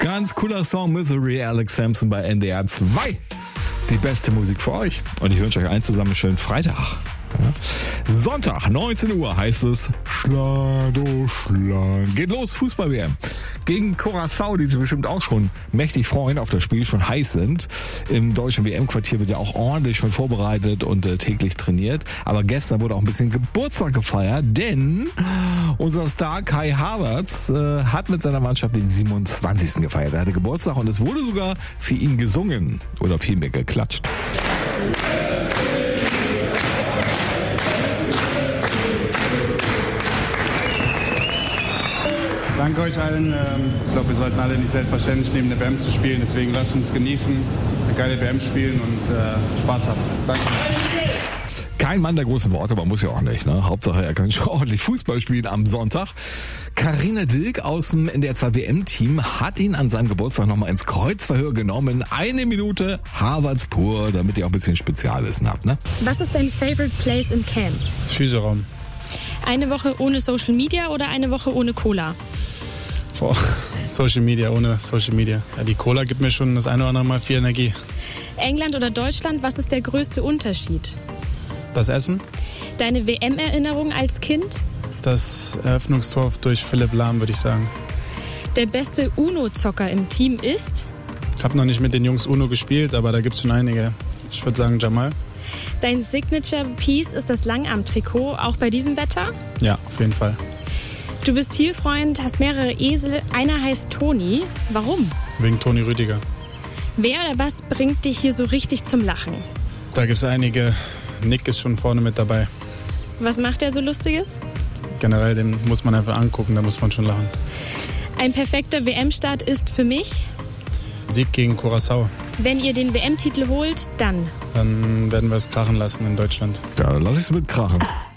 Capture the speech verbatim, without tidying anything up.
Ganz cooler Song, Misery, Alex Sampson bei N D R zwei. Die beste Musik für euch. Und ich wünsche euch einen zusammen schönen Freitag. Ja. Sonntag, neunzehn Uhr heißt es Schlag, oh Schlag. Geht los, Fußball-W M. Gegen Curaçao, die sich bestimmt auch schon mächtig freuen auf das Spiel, schon heiß sind. Im deutschen W M-Quartier wird ja auch ordentlich schon vorbereitet und äh, täglich trainiert. Aber gestern wurde auch ein bisschen Geburtstag gefeiert, denn unser Star Kai Havertz äh, hat mit seiner Mannschaft den siebenundzwanzigsten gefeiert. Er hatte Geburtstag und es wurde sogar für ihn gesungen oder vielmehr geklatscht. Danke euch allen. Ich glaube, wir sollten alle nicht selbstverständlich nehmen, eine W M zu spielen. Deswegen lasst uns genießen, eine geile W M spielen und äh, Spaß haben. Danke. Kein Mann der großen Worte, aber muss ja auch nicht. Ne? Hauptsache, er kann schon ordentlich Fußball spielen am Sonntag. Carina Dilk aus dem N D R zwei W M-Team hat ihn an seinem Geburtstag nochmal ins Kreuzverhör genommen. Eine Minute Havertz pur, damit ihr auch ein bisschen Spezialwissen habt. Ne? Was ist dein Favorite Place im Camp? Physioraum. Eine Woche ohne Social Media oder eine Woche ohne Cola? Boah, Social Media, ohne Social Media. Ja, die Cola gibt mir schon das eine oder andere Mal viel Energie. England oder Deutschland, was ist der größte Unterschied? Das Essen. Deine W M-Erinnerung als Kind? Das Eröffnungstor durch Philipp Lahm, würde ich sagen. Der beste UNO-Zocker im Team ist? Ich habe noch nicht mit den Jungs UNO gespielt, aber da gibt es schon einige. Ich würde sagen Jamal. Dein Signature-Piece ist das Langarm-Trikot, auch bei diesem Wetter? Ja, auf jeden Fall. Du bist Tierfreund, hast mehrere Esel. Einer heißt Toni. Warum? Wegen Toni Rüdiger. Wer oder was bringt dich hier so richtig zum Lachen? Da gibt es einige. Nick ist schon vorne mit dabei. Was macht er so Lustiges? Generell, den muss man einfach angucken, da muss man schon lachen. Ein perfekter W M-Start ist für mich? Sieg gegen Curaçao. Wenn ihr den W M-Titel holt, dann? Dann werden wir es krachen lassen in Deutschland. Ja, dann lass ich es mit krachen.